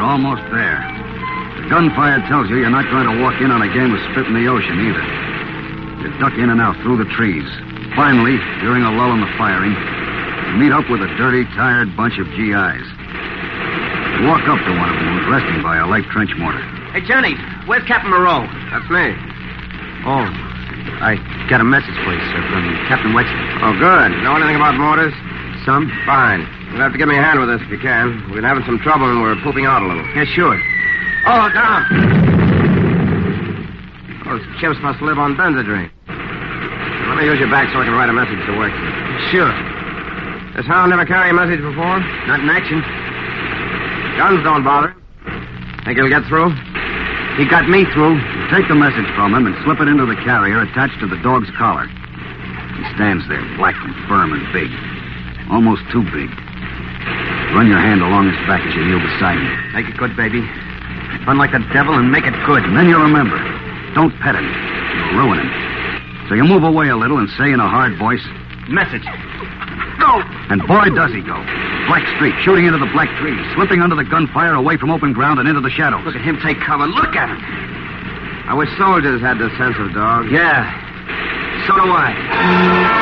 almost there. The gunfire tells you you're not going to walk in on a game of spit in the ocean, either. You duck in and out through the trees. Finally, during a lull in the firing, you meet up with a dirty, tired bunch of GIs. You walk up to one of them who's resting by a light trench mortar. Hey, Johnny, where's Captain Moreau? That's me. Oh, I got a message for you, sir, from Captain Wexler. Oh, good. Know anything about mortars? Some? Fine. You'll have to give me a hand with this if you can. We've been having some trouble and we're pooping out a little. Yeah, sure. Oh, down. Those chips must live on Benzedrine. Let me use your back so I can write a message to work. Sure. This hound never carried a message before? Not in action. Guns don't bother him. Think he'll get through? He got me through. You take the message from him and slip it into the carrier attached to the dog's collar. He stands there, black and firm and big. Almost too big. Run your hand along his back as you kneel beside him. Make it good, baby. Run like the devil and make it good. And then you remember, don't pet him. You'll ruin him. So you move away a little and say in a hard voice, Message. Go! And boy, does he go. Black streak, shooting into the black trees, slipping under the gunfire, away from open ground and into the shadows. Look at him take cover. Look at him. I wish soldiers had the sense of dogs. Yeah. So do I.